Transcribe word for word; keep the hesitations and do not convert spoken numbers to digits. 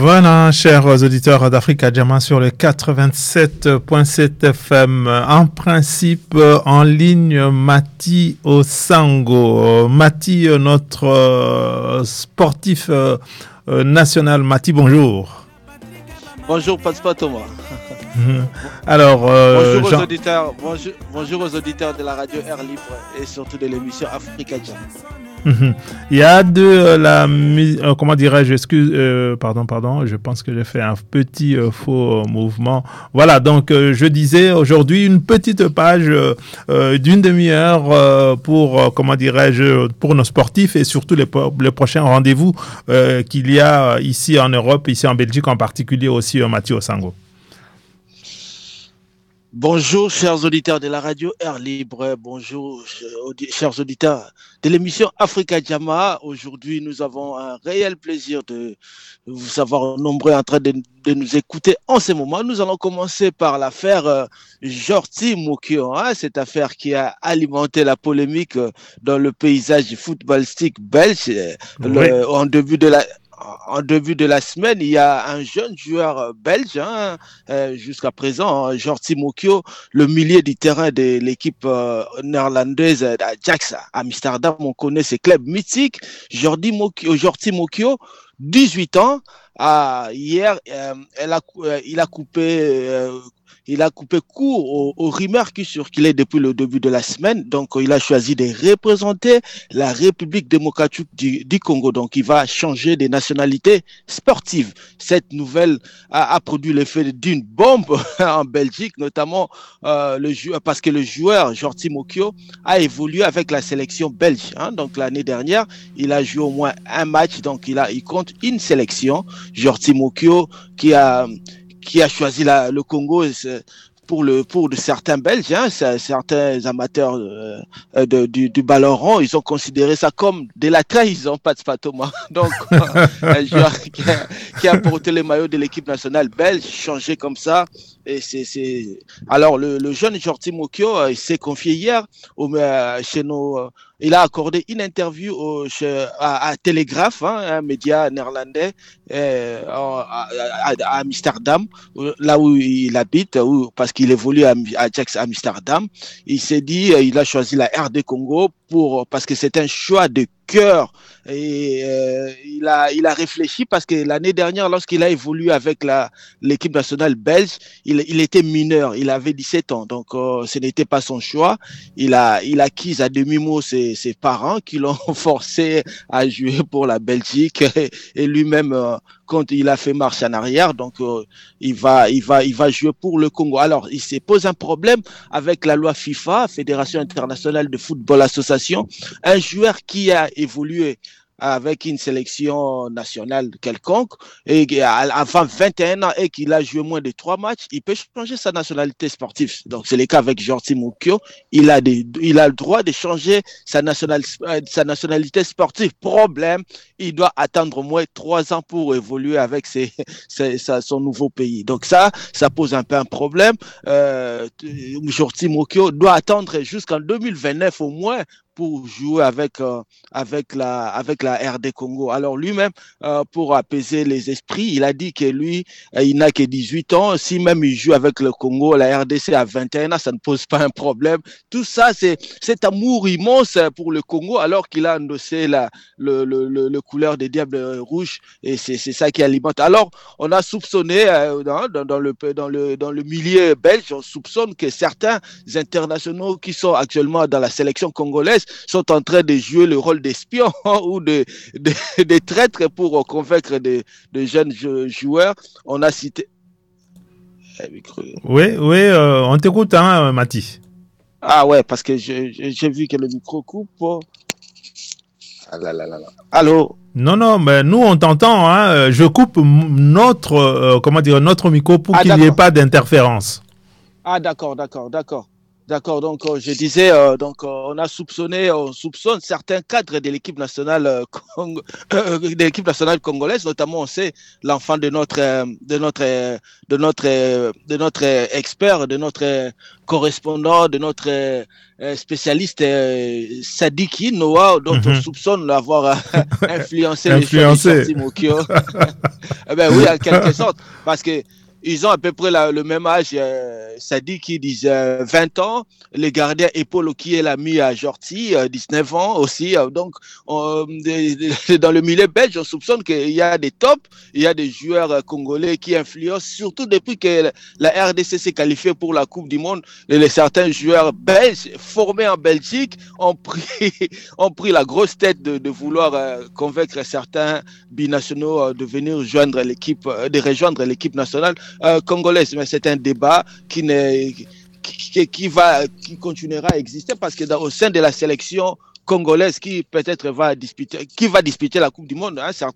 Voilà, chers auditeurs d'Africa Jama sur le quatre-vingt-sept virgule sept F M. En principe, en ligne, Mati Osango. Mati, notre sportif national. Mati, bonjour. Bonjour, Paspa Thomas. Alors, euh, bonjour, aux Jean... auditeurs, bonjour, bonjour aux auditeurs de la radio Air Libre et surtout de l'émission Africa Jam. Il y a de la euh, comment dirais-je, excuse, euh, pardon, pardon, je pense que j'ai fait un petit euh, faux mouvement. Voilà, donc euh, je disais aujourd'hui une petite page euh, d'une demi-heure euh, pour, euh, comment dirais-je, pour nos sportifs et surtout les, les prochains rendez-vous euh, qu'il y a ici en Europe, ici en Belgique en particulier aussi, euh, Mati Osango. Bonjour, chers auditeurs de la radio Air Libre. Bonjour, chers auditeurs de l'émission Africa Jama. Aujourd'hui, nous avons un réel plaisir de vous savoir nombreux en train de, de nous écouter en ce moment. Nous allons commencer par l'affaire euh, Jordi Mokio, hein, cette affaire qui a alimenté la polémique euh, dans le paysage footballistique belge. Oui. Le, en début de la En début de la semaine, il y a un jeune joueur belge, hein, euh, jusqu'à présent, hein, Jordi Mokio, le milieu du terrain de l'équipe euh, néerlandaise d'Ajax à Amsterdam. On connaît ces clubs mythiques. Jordi Mokio, Jordi Mokio, dix-huit ans. Ah, hier, euh, elle a, euh, il a coupé... Euh, Il a coupé court aux, aux rumeurs qui circulaient depuis le début de la semaine. Donc, il a choisi de représenter la République démocratique du, du Congo. Donc, il va changer de nationalité sportive. Cette nouvelle a, a produit l'effet d'une bombe en Belgique, notamment euh, le joueur, parce que le joueur Jordi Mokio a évolué avec la sélection belge. Hein. Donc, l'année dernière, il a joué au moins un match. Donc, il a, il compte une sélection. Jordi Mokio qui a qui a choisi la, le Congo pour le pour de certains Belges, hein, certains amateurs euh, de, du, du ballon rond, ils ont considéré ça comme de la trahison, pas de Thomas. Donc, un joueur qui a, qui a porté les maillots de l'équipe nationale belge, changé comme ça. Et c'est, c'est... Alors, le, le jeune Jordi Mokio, euh, il s'est confié hier au, euh, chez nos... Euh, il a accordé une interview au, chez, à, à Telegraph, hein, un média néerlandais, euh, à, à, à Amsterdam, là où il habite, où, parce qu'il évolue à, à Ajax Amsterdam. Il s'est dit, euh, il a choisi la R D Congo pour, parce que c'est un choix de cœur. Et euh, il a il a réfléchi parce que l'année dernière, lorsqu'il a évolué avec la l'équipe nationale belge, il il était mineur, il avait dix-sept ans, donc euh, ce n'était pas son choix. Il a il a acquis à demi-mot ses ses parents qui l'ont forcé à jouer pour la Belgique et, et lui-même euh, quand il a fait marche en arrière, donc euh, il va il va il va jouer pour le Congo. Alors il se pose un problème avec la loi FIFA, Fédération internationale de football association. Un joueur qui a évolué avec une sélection nationale quelconque et avant vingt et un ans et qu'il a joué moins de trois matchs, il peut changer sa nationalité sportive. Donc c'est le cas avec Jordi Mokio, il a des, il a le droit de changer sa national, sa nationalité sportive. Problème, il doit attendre au moins trois ans pour évoluer avec ses, ses, sa, son nouveau pays. Donc ça, ça pose un peu un problème. Euh, Jordi Mokio doit attendre jusqu'en deux mille vingt-neuf au moins pour jouer avec euh, avec la avec la R D Congo. Alors lui-même, euh, pour apaiser les esprits, il a dit que lui, euh, il n'a que dix-huit ans. Si même il joue avec le Congo, la R D C à vingt et un ans, ça ne pose pas un problème. Tout ça, c'est cet amour immense pour le Congo, alors qu'il a endossé la le le le, le couleur des Diables rouges, et c'est c'est ça qui alimente. Alors on a soupçonné euh, dans, dans le dans le dans le milieu belge, on soupçonne que certains internationaux qui sont actuellement dans la sélection congolaise sont en train de jouer le rôle d'espions ou de, de, de traîtres pour convaincre de, de jeunes joueurs. On a cité... Oui, oui, euh, on t'écoute, hein, Mati. Ah ouais, parce que je, je, j'ai vu que le micro coupe. Ah là là là là. Allô? Non, non, mais nous, on t'entend. Hein. Je coupe notre, euh, comment dire, notre micro pour ah, qu'il n'y ait pas d'interférence. Ah d'accord, d'accord, d'accord. D'accord, donc euh, je disais, euh, donc euh, on a soupçonné, on soupçonne certains cadres de l'équipe nationale, euh, Cong- euh, de l'équipe nationale congolaise, notamment on sait l'enfant de notre, euh, de notre, euh, de notre, euh, de notre euh, expert, de notre euh, correspondant, de notre euh, euh, spécialiste euh, Sadiki Noah, dont on Mhm. soupçonne l'avoir euh, influencé le choix de Influencé. Shorty Mokio. Eh ben oui, en quelque sorte, parce que ils ont à peu près la- le même âge. Euh, ça dit qu'ils disent euh, vingt ans. Le gardien Epolo qui est l'ami à Jorti, euh, dix-neuf ans aussi. Euh, donc, on- de- de- dans le milieu belge, on soupçonne qu'il y a des tops, il y a des joueurs euh, congolais qui influencent, surtout depuis que la R D C s'est qualifiée pour la Coupe du Monde. Les, les certains joueurs belges formés en Belgique ont pris, ont pris la grosse tête de, de vouloir euh, convaincre certains binationaux euh, de venir joindre l'équipe, euh, de rejoindre l'équipe nationale euh, congolaise. Mais c'est un débat qui, n'est, qui, qui, va, qui continuera à exister parce que dans, au sein de la sélection congolaise qui peut-être va disputer, qui va disputer la Coupe du Monde, hein,